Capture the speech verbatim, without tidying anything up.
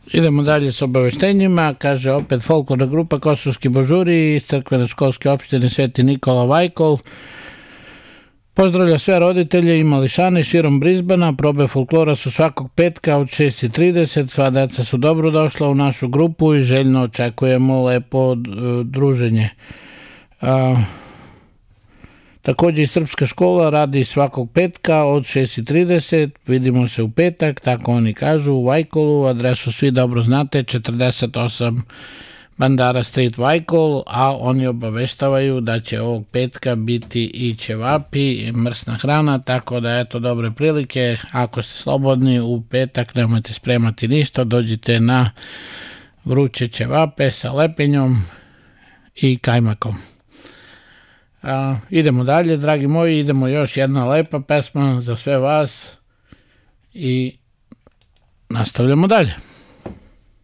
Idemo dalje s obaveštenjima, kaže opet folklorna grupa Kosovski božuri iz crkvene školske opštine Sveti Nikola Vajkol. Pozdravlja sve roditelje i mališane širom Brizbana, probe folklora su svakog petka od šest i trideset, sva deca su dobro došla u našu grupu i željno očekujemo lepo druženje. A, također i srpska škola radi svakog petka od šest i trideset, vidimo se u petak, tako oni kažu, u Vajkolu, adresu svi dobro znate, četrdeset osam Bandara Street Vajkol, a oni obaveštavaju da će ovog petka biti i ćevapi, i mrsna hrana, tako da eto dobre prilike, ako ste slobodni u petak nemojte spremati ništa, dođite na vruće ćevape sa lepinjom i kajmakom. A, idemo dalje, dragi moji, idemo još jedna lepa pesma za sve vas i nastavljamo dalje.